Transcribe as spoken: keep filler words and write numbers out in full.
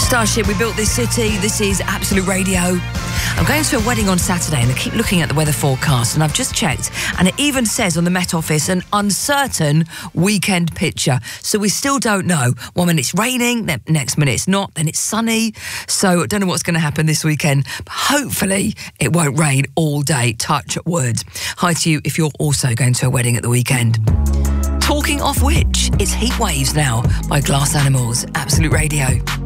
Starship, we built this city. This is Absolute Radio. I'm going to a wedding on Saturday and I keep looking at the weather forecast and I've just checked and it even says on the Met Office an uncertain weekend picture. So we still don't know. One minute it's raining, then next minute it's not, then it's sunny. So I don't know what's going to happen this weekend. But hopefully it won't rain all day. Touch wood. Hi to you if you're also going to a wedding at the weekend. Talking of which, it's Heat Waves now by Glass Animals. Absolute Radio.